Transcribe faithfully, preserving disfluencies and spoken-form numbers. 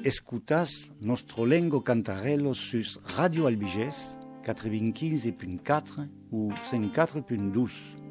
escutas nostro lengo cantarello sus Radio Albigès quatre-vingt-quinze punt quatre ou cent quatre punt douze.